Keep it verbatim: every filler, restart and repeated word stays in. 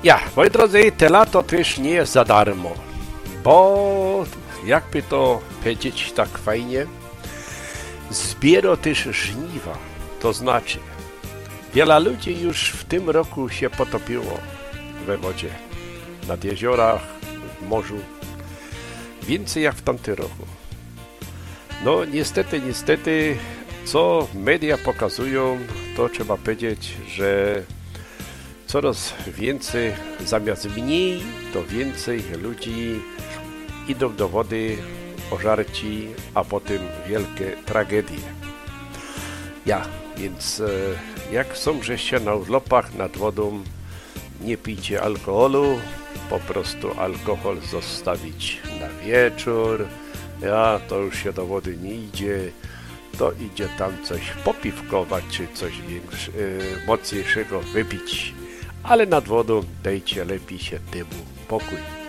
Ja, moi drodzy, te lato też nie jest za darmo, bo jakby to powiedzieć tak fajnie, zbiera też żniwa, to znaczy wiele ludzi już w tym roku się potopiło we wodzie, nad jeziorach, w morzu, więcej jak w tamtym roku. No niestety, niestety, co media pokazują, to trzeba powiedzieć, że coraz więcej, zamiast mniej, to więcej ludzi idą do wody ożarci, a potem wielkie tragedie. Ja, więc jak są żeście na urlopach nad wodą, nie pijcie alkoholu, po prostu alkohol zostawić na wieczór. Ja, to już się do wody nie idzie, to idzie tam coś popiwkować, czy coś większe, mocniejszego wypić. Ale nad wodą dajcie lepiej się temu pokój.